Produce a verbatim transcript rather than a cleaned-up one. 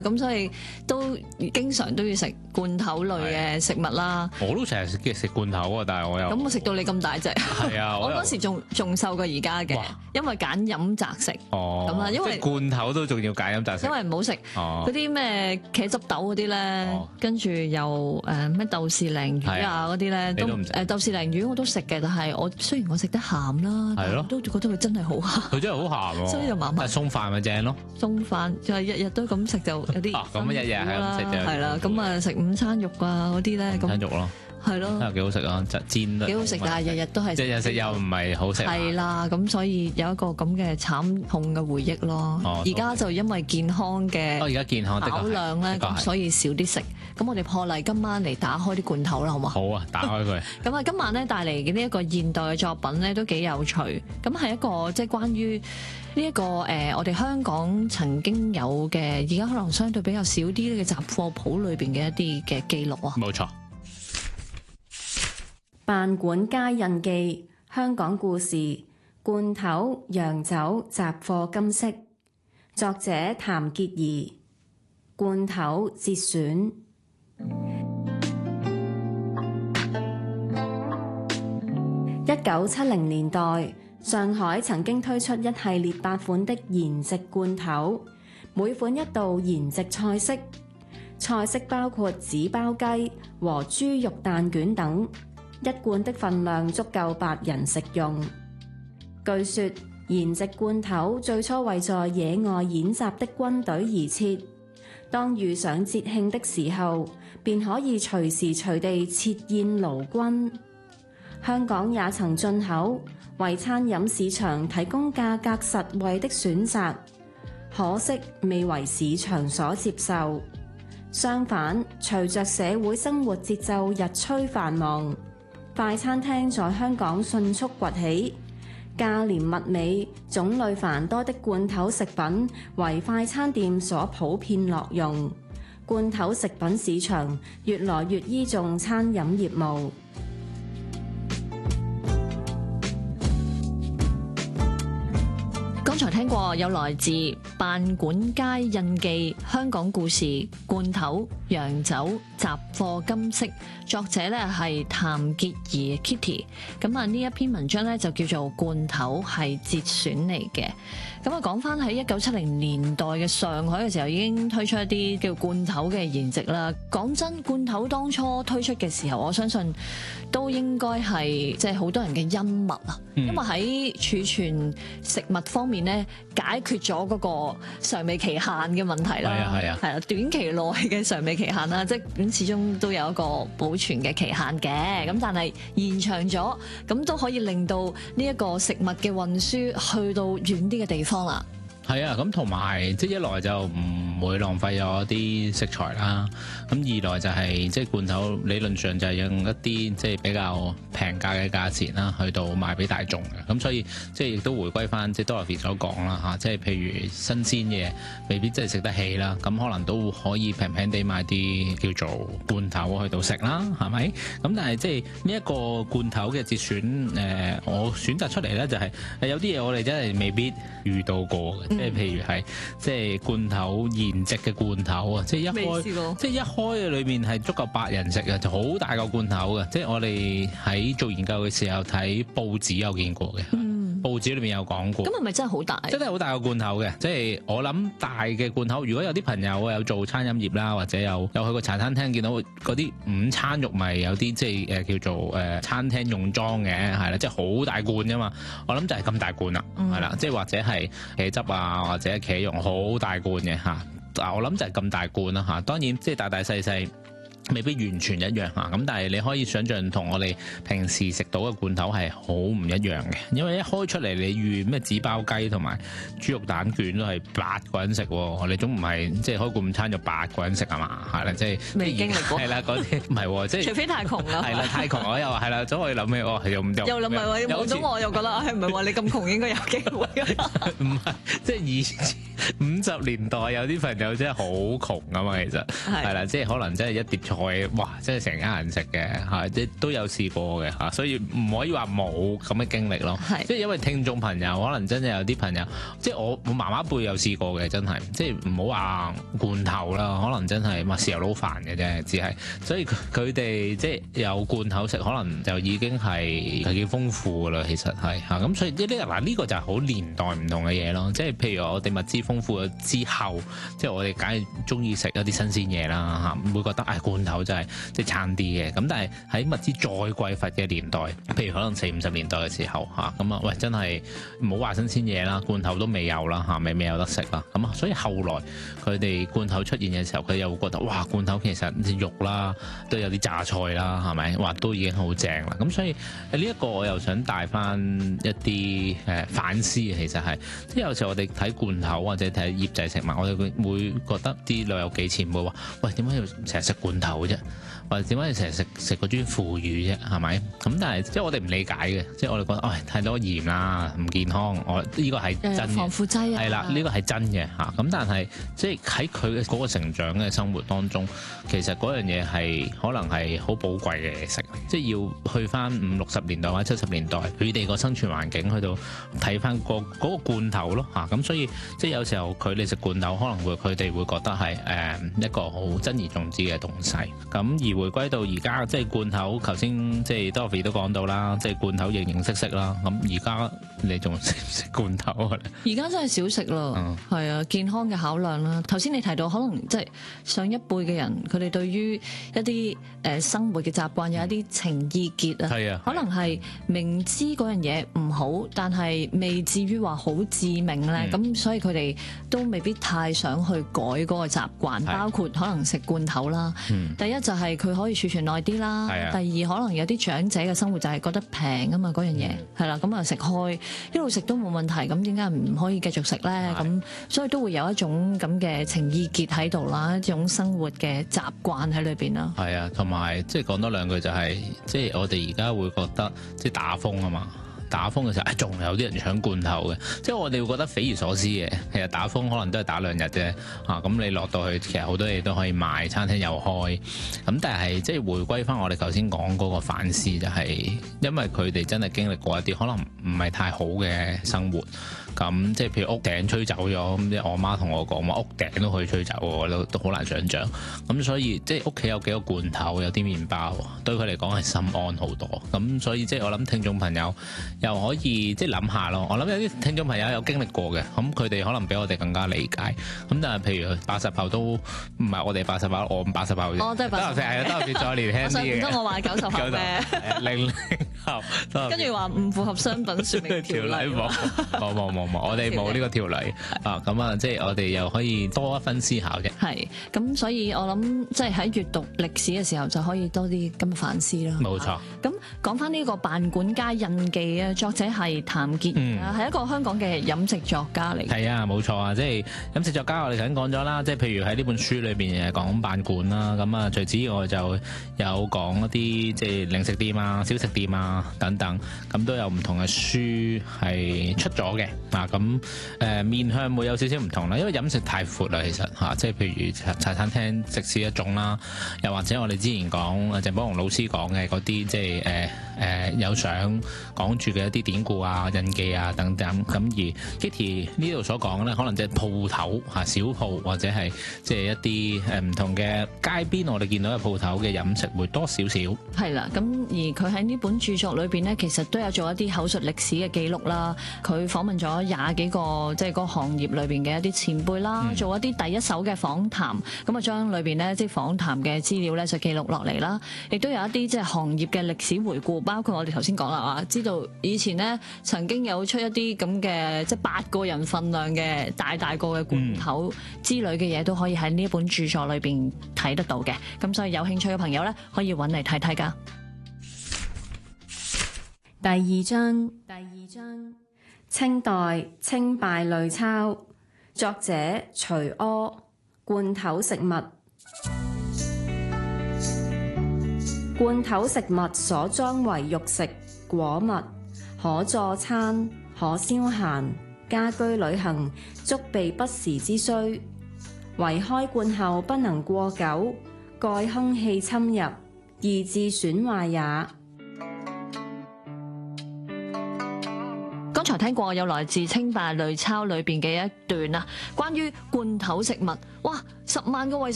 咁所以都經常都要食罐頭類嘅食物啦。 我都成日食食罐頭啊，但係我又咁我食到你咁大隻， 係啊！ 我又嗰時仲仲瘦過而家嘅哇， 因為揀飲擇食， 哦咁啊因為即係罐頭都仲要揀飲擇食因。為唔好食哦嗰啲咩茄汁豆嗰啲咧哦， 跟住又誒咩豆豉鯪魚啊嗰啲咧，都你都唔食誒豆豉鯪魚我都食嘅，但係我雖然我食得鹹啦，但係我都覺得佢真係好鹹。 佢真係好鹹喎， 所以就麻麻但係餸飯咪正咯。 餸飯就係日日都咁食就有啲啊咁日日係咁食就係啦，咁啊食午餐肉啊嗰啲咧，咁餐肉咯， 係咯， 真係幾好食啊！就煎得幾好食，但係日日都係日日食又唔係好食啊。 係啦，咁所以有一個咁嘅慘痛嘅回憶咯。 哦而家就因為健康哦， 嘅而家健康的確係考量咧， 的確係咁所以少啲食。咁我哋破例今晚嚟打開啲罐頭啦，好嘛？ 好啊，打開佢。 咁啊，今晚咧帶嚟嘅呢一個現代嘅作品咧，都幾有趣。咁係一個即係關於呢一個誒、呃，我哋香港曾經有嘅，而家可能相對比較少啲嘅雜貨鋪裏邊嘅一啲嘅記錄啊。 冇錯。 辦館街印記，香港故事，罐頭、洋酒、雜貨金飾，作者譚潔儀，罐頭節選。一九七零年代，上海曾經推出一系列八款的筵席罐頭，每款一道筵席菜式，菜式包括紙包雞和豬肉蛋卷等。一罐的份量足夠八人食用。據說筵席罐頭最初為在野外演習的軍隊而設，當遇上節慶的時候，便可以隨時隨地設宴勞軍。香港也曾進口，為餐飲市場提供價格實惠的選擇，可惜未為市場所接受。相反，隨着社會生活節奏日趨繁忙，快餐廳在香港迅速崛起，價廉物美、種類繁多的罐頭食品為快餐店所普遍樂用。罐頭食品市場越來越倚重餐飲業務。 剛才聽過有來自辦館街印記、香港故事、罐頭、洋酒、雜貨金飾，作者咧係譚潔儀 Kitty。咁啊呢一篇文章咧就叫做罐頭係節選嚟嘅。咁啊講翻喺一九七零年代嘅上海嘅時候，已經推出一啲叫罐頭嘅筵席啦。講真，罐頭當初推出嘅時候，我相信都應該係即係好多人嘅恩物啊， 嗯、 因為喺儲存食物方面咧解決咗嗰個尚未期限嘅問題啦。 係啊係啊， 係啦，短期內嘅尚未期限啦，即係咁始終都有一個保存嘅期限嘅。咁但係延長咗，咁都可以令到呢一個食物嘅運輸去到遠啲嘅地方啦。 係啊，咁同埋即係一來就唔會浪費咗啲食材啦，咁二來就係即係罐頭理論上就係用一啲即係比較平價嘅價錢啦，去到賣俾大眾嘅，咁所以即係亦都回歸翻即係 Dorothy 所講啦嚇，即係譬如新鮮嘢未必真係食得起啦，咁可能都可以平平地買啲叫做罐頭去到食啦，係咪？咁但係即係呢一個罐頭嘅節選，誒、呃、我選擇出嚟咧就係、是、有啲嘢我哋真係未必遇到過嘅。即係譬如係即係罐頭筵席嘅罐頭啊！即係一開，即係一開嘅裏面係足夠八人食嘅，就好大個罐頭嘅。即係我哋喺做研究嘅時候睇報紙有見過嘅，嗯、報紙裏面有講過。 咁係咪真係好大？ 真係好大個罐頭嘅，即係我諗大嘅罐頭。如果有啲朋友有做餐飲業啦，或者有有去過茶餐廳見到嗰啲午餐肉，咪有啲即係誒、呃、叫做誒、呃、餐廳用裝嘅，係啦，即係好大罐㗎嘛。我諗就係咁大罐啦，係啦、嗯，即係或者係茄汁啊。或者茄蓉好大罐嘅嚇，嗱我諗就係咁大罐啦嚇，當然即係大大細細未必完全一樣嚇，咁但係你可以想象同我哋平時食到嘅罐頭係好唔一樣嘅，因為一開出嚟你預咩紙包雞同埋豬肉蛋卷都係八個人食喎，我哋總唔係即係開罐午餐就八個人食啊嘛，係啦，即係未經歷過， 係啦嗰啲唔係喎，即係除非太窮啦， 係啦太窮我又係啦，咁我諗起哦又又又諗係話冇咗我又覺得係唔係話你咁窮應該有機會唔係即係以前五十年代有啲朋友真係好窮啊嘛，其實係啦，即係可能真係一碟菜，哇！真係成家人食嘅嚇，即都有試過嘅嚇，所以唔可以話冇咁嘅經歷咯。 係即係因為聽眾朋友可能真係有啲朋友，即係我我媽媽輩有試過嘅，真係即係唔好話罐頭啦，可能真係咪豉油撈飯嘅啫，只係所以佢哋即係有罐頭食，可能就已經係係幾豐富噶啦。其實係嚇咁，所以呢啲嗱呢個就係好年代唔同嘅嘢咯。即係譬如我哋物資豐富咗之後，即係我哋梗係中意食一啲新鮮嘢啦嚇，唔會覺得誒、哎、罐頭真係即係撐啲嘅。咁但係喺物資再匱乏嘅年代，譬如可能四五十年代嘅時候嚇，咁啊喂真係唔好話新鮮嘢啦，罐頭都未有啦嚇，未未有得食啦。咁啊，所以後來佢哋罐頭出現嘅時候，佢又會覺得哇，罐頭其實啲肉啦，都有啲榨菜啦，係咪？哇，都已經好正啦。咁所以呢一個我又想帶翻一啲誒反思，其實係即係有時候我哋睇罐頭或者睇醃製食物，我哋會會覺得啲老友記前輩話：喂，點解要成日食罐頭啫？或者點解要成日食食嗰啲腐乳啫？係咪？咁但係即係我哋唔理解嘅，即係我哋覺得，唉、哎，太多鹽啦，唔健康。我呢、這個係真嘅， 防腐劑啊， 係啦，呢、這個係真嘅嚇。咁但係即係喺佢嘅嗰個成長嘅生活當中，其實嗰樣嘢係可能係好寶貴嘅嘢食，即係要去翻五六十年代或者七十年代佢哋個生存環境去到睇翻個嗰個罐頭咯嚇。咁所以即係有時候佢哋食罐頭，可能會佢哋會覺得係誒一個好珍而重之嘅東西。咁而回歸到而家，即係罐頭，頭先即係 Dorothy 都講到啦，即係罐頭形形色色啦。咁而家你仲食唔食罐頭啊？ 而家真係少食咯，係、嗯、啊，健康嘅考量啦。頭先你提到可能即係上一輩嘅人，佢哋對於一啲誒生活嘅習慣有一啲情意結啊，係啊，可能係明知嗰樣嘢唔好，但係未至於話好致命咧。咁、嗯、所以佢哋都未必太想去改嗰個習慣，包括可能食罐頭啦。嗯、第一就係佢可以儲存耐啲啦，第二可能有啲長者嘅生活就係覺得平啊嘛，嗰樣嘢係啦，咁啊食開一路食都冇問題，咁點解唔可以繼續食咧？咁所以都會有一種咁嘅情意結喺度啦，一種生活嘅習慣喺裏邊啦。係啊，同埋即係講多兩句就係、是，即係我哋而家會覺得即係打風啊嘛。打風嘅時候，仲、哎、有啲人搶罐頭嘅，即係我哋會覺得匪夷所思嘅。其實打風可能都係打兩日啫，啊咁你落到去，其實好多嘢都可以賣，餐廳又開。咁但係即係回歸翻我哋頭先講嗰個反思，就係因為佢哋真係經歷過一啲可能唔係太好嘅生活。咁即係譬如屋頂吹走咗，咁即係我媽同我講話屋頂都可以吹走，我都都好難想像。咁所以即係屋企有幾個罐頭，有啲麵包，對佢嚟講係心安好多。咁所以即係我諗聽眾朋友又可以即係諗下咯。我諗有啲聽眾朋友有經歷過嘅，咁佢哋可能比我哋更加理解。咁但係譬如八十後都唔係我哋八十後，我八十後啫。我都係八十後，係啊，都係再年輕啲嘅。唔通我話九十後咩？零零後，跟住話唔符合商品説明條例。冇冇冇。我哋冇呢個條例啊，咁啊，即係我哋又可以多一分思考嘅。係，咁所以我諗，即係喺閱讀歷史嘅時候，就可以多啲咁嘅反思啦。冇錯。咁講翻呢個《辦館街印記》啊，作者係譚傑兒啊，係、嗯、一個香港嘅飲食作家嚟。係啊，冇錯啊，即係飲食作家，我哋頭先講咗啦，即係譬如喺呢本書裏邊誒講辦館啦，咁啊，除此之外就有講一啲即係零食店啊、小食店啊等等，咁都有唔同嘅書係出咗嘅。嗱咁誒面向會有少少唔同啦，因為飲食太闊啦，其實嚇，即係譬如茶餐廳食肆一種啦，又或者我哋之前講鄭寶鴻老師講嘅嗰啲，即係誒誒有相講住嘅一啲典故啊、印記啊等等。咁而 Kitty 呢度所講咧，可能即係鋪頭嚇小鋪，或者係即係一啲誒唔同嘅街邊，我哋見到嘅鋪頭嘅飲食會多少少。係啦，咁而佢喺呢本著作裏邊咧，其實都有做一啲口述歷史嘅記錄啦。佢訪問咗廿幾個即係嗰個行業裏邊嘅一啲前輩啦，嗯、做一啲第一手嘅訪談，咁啊將裏邊咧即係訪談嘅資料咧就記錄落嚟啦，亦都有一啲即係行業嘅歷史回顧，包括我哋頭先講啦啊，知道以前咧曾經有出一啲咁嘅即係八個人份量嘅大大個嘅罐頭之類嘅嘢，都可以喺呢一本著作裏邊睇得到嘅，咁所以有興趣嘅朋友咧可以揾嚟睇睇噶。 第二章，第二章。清代清稗類鈔，作者徐柯。罐頭食物，罐頭食物所裝為肉食果物，可佐餐，可消閒，家居旅行，足備不時之需。唯開罐後不能過久， 蓋空氣侵入，而致損壞也。 剛才聽過有來自清霸類鈔裏邊嘅一段啊，關於罐頭食物，哇，十萬個為